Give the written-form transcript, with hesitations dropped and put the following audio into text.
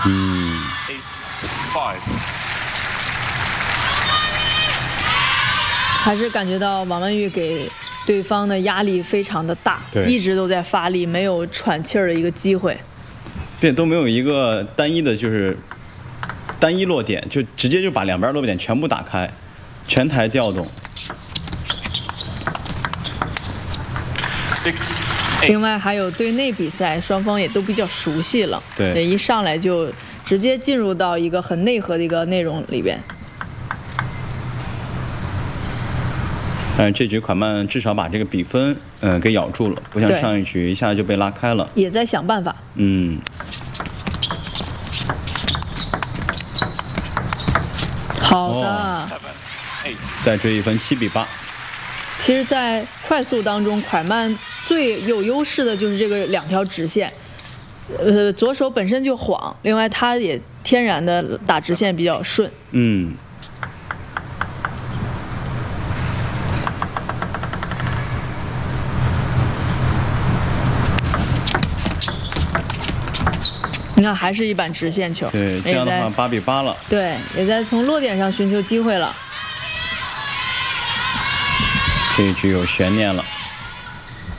还是感觉到王曼玉给对方的压力非常的大，一直都在发力，没有喘气儿的一个机会， 并都没有一个单一的，就是单一落点，就直接就把两边落点全部打开，全台调动。 另外还有队内比赛，双方也都比较熟悉了， 对， 一上来就直接进入到一个很内核的一个内容里边。 但是这局款曼至少把这个比分给咬住了，不像上一局一下就被拉开了。 也在想办法。好的。 再追一分，7比8。 其实，在快速当中，款曼最有优势的就是这个2条直线。左手本身就晃，另外他也天然的打直线比较顺。你看，还是一板直线球。 对，这样的话8比8了。 对，也在从落点上寻求机会了。 这一局有悬念了。